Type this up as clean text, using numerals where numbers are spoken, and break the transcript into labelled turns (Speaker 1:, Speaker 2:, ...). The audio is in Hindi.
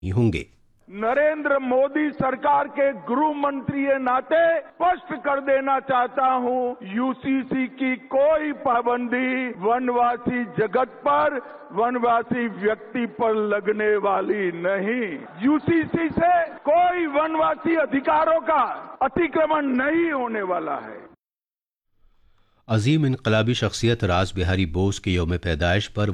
Speaker 1: होंगे।
Speaker 2: नरेंद्र मोदी सरकार के गृह मंत्री के नाते स्पष्ट कर देना चाहता हूं, यूसीसी की कोई पाबंदी वनवासी जगत पर, वनवासी व्यक्ति पर लगने वाली नहीं। यूसीसी से कोई वनवासी अधिकारों का अतिक्रमण नहीं होने वाला है।
Speaker 1: अजीम इनकलाबी शख्सियत रास बिहारी बोस के यौम पैदाइश पर